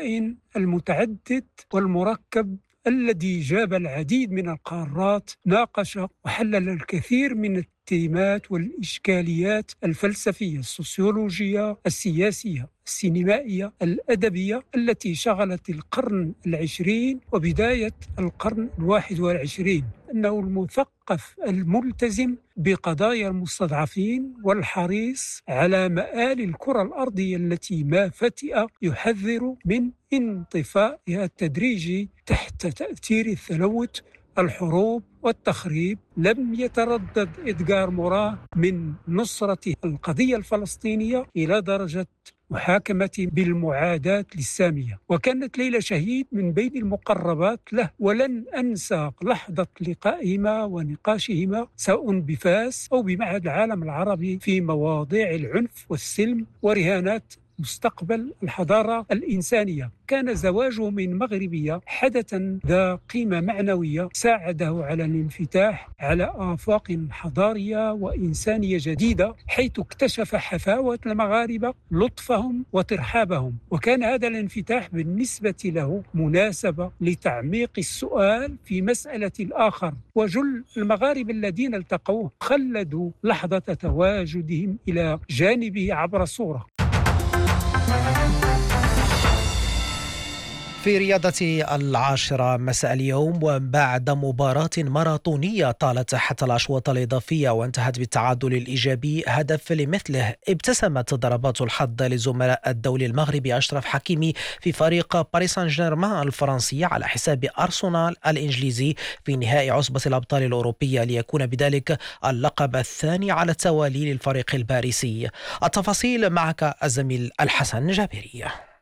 الكائن المتعدد والمركب الذي جاب العديد من القارات، ناقش وحلل الكثير من التيمات والإشكاليات الفلسفية، السوسيولوجية، السياسية، السينمائية، الأدبية التي شغلت القرن العشرين وبداية القرن الواحد والعشرين. أنه المثقف الملتزم بقضايا المستضعفين والحريص على مآل الكرة الأرضية التي ما فتئ يحذر من انطفائها التدريجي تحت تأثير التلوث، الحروب والتخريب. لم يتردد إدغار موراه من نصرة القضية الفلسطينية إلى درجة محاكمة بالمعاداة للسامية، وكانت ليلى شهيد من بين المقربات له. ولن أنسى لحظة لقائهما ونقاشهما سواء بفاس أو بمعهد العالم العربي في مواضيع العنف والسلم ورهانات مستقبل الحضارة الإنسانية. كان زواجه من مغربية حدثا ذا قيمة معنوية ساعده على الانفتاح على آفاق حضارية وإنسانية جديدة، حيث اكتشف حفاوة المغاربة، لطفهم وترحابهم. وكان هذا الانفتاح بالنسبة له مناسبة لتعميق السؤال في مسألة الآخر. وجل المغاربة الذين التقوه خلدوا لحظة تواجدهم إلى جانبه عبر صورة. في رياضة 10 مساء اليوم، وبعد مباراة ماراثونية طالت حتى الأشواط الإضافية وانتهت بالتعادل الإيجابي هدف لمثله، ابتسمت ضربات الحظ لزملاء الدولي المغربي أشرف حكيمي في فريق باريس سان جيرمان الفرنسي على حساب أرسنال الإنجليزي في نهائي عصبة الأبطال الأوروبية، ليكون بذلك اللقب الثاني على التوالي للفريق الباريسي. التفاصيل معك الزميل الحسن جابري.